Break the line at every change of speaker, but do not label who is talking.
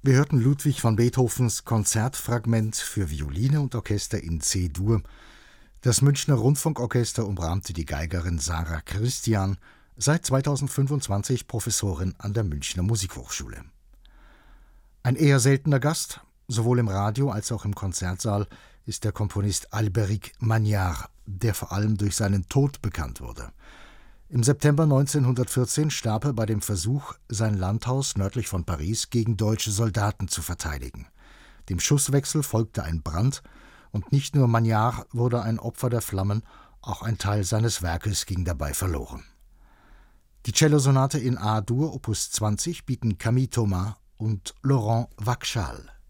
Wir hörten Ludwig van Beethovens Konzertfragment für Violine und Orchester in C-Dur. Das Münchner Rundfunkorchester umrahmte die Geigerin Sarah Christian, seit 2025 Professorin an der Münchner Musikhochschule. Ein eher seltener Gast, sowohl im Radio als auch im Konzertsaal, ist der Komponist Albéric Magnard, der vor allem durch seinen Tod bekannt wurde. Im September 1914 starb er bei dem Versuch, sein Landhaus nördlich von Paris gegen deutsche Soldaten zu verteidigen. Dem Schusswechsel folgte ein Brand, und nicht nur Magnard wurde ein Opfer der Flammen, auch ein Teil seines Werkes ging dabei verloren. Die Cellosonate in A-Dur Opus 20 bieten Camille Thomas und Laurent Wackschal.